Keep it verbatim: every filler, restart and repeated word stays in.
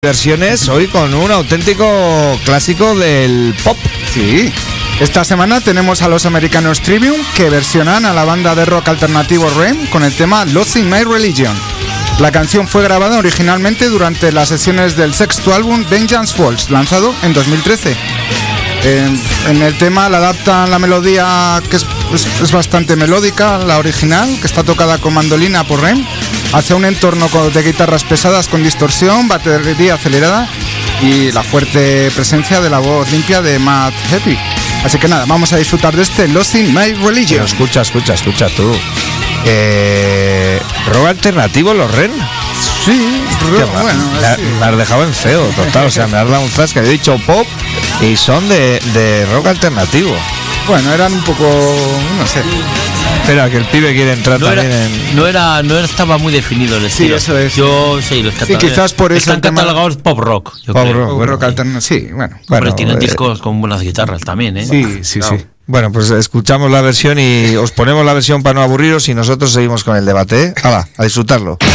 Versiones hoy con un auténtico clásico del pop. Sí. Esta semana tenemos a los americanos Trivium, que versionan a la banda de rock alternativo R E M con el tema Losing My Religion. La canción fue grabada originalmente durante las sesiones del sexto álbum Vengeance Falls, lanzado en dos mil trece. En, en el tema la adaptan la melodía, que es, es, es bastante melódica, la original, que está tocada con mandolina por R E M, hacia un entorno de guitarras pesadas con distorsión, batería acelerada y la fuerte presencia de la voz limpia de Matt Heafy. Así que nada, vamos a disfrutar de este Losing My Religion. Pero escucha, escucha, escucha tú. Eh, ¿Rock alternativo los R E M? Sí, Hostia, bueno, me, sí. me has dejado en feo, total. O sea, me has dado un flash que he dicho pop y son de, de rock alternativo. Bueno, eran un poco, no sé. Espera, que el pibe quiere entrar No también era, en... no era, no estaba muy definido el estilo. eso es. Yo sí, los Sí, catalogo. quizás por eso Están el tema- catalogados pop rock. Yo Pop creo. rock. O bueno, rock alternativo, sí, bueno. Bueno, Pero tienen eh, discos con buenas guitarras también, ¿eh? Sí, sí, Claro. sí. Bueno, pues escuchamos la versión y os ponemos la versión para no aburriros y nosotros seguimos con el debate, ¿eh? Hala, a disfrutarlo.